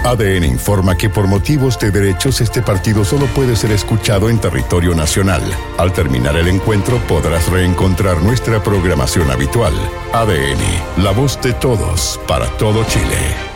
ADN informa que por motivos de derechos este partido solo puede ser escuchado en territorio nacional. Al terminar el encuentro podrás reencontrar nuestra programación habitual. ADN, la voz de todos para todo Chile.